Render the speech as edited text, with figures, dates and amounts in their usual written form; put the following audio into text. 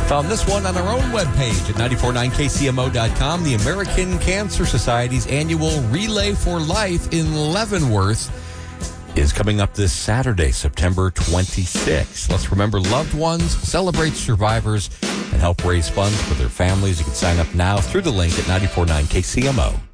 Found this one on our own webpage at 949kcmo.com. The American Cancer Society's annual Relay for Life in Leavenworth is coming up this Saturday, September 26th. Let's remember loved ones, celebrate survivors, and help raise funds for their families. You can sign up now through the link at 949kcmo.com.